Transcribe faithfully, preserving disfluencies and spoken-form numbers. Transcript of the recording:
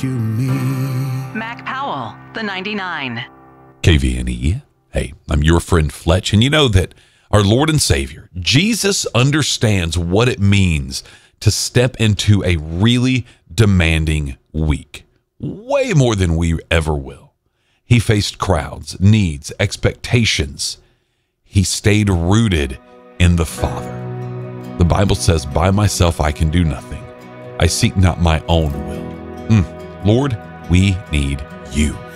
You me. Mac Powell, the ninety-nine. K V N E. Hey, I'm your friend Fletch, and you know that our Lord and Savior, Jesus, understands what it means to step into a really demanding week, way more than we ever will. He faced crowds, needs, expectations. He stayed rooted in the Father. The Bible says, by myself I can do nothing. I seek not my own will. Mm. Lord, we need you.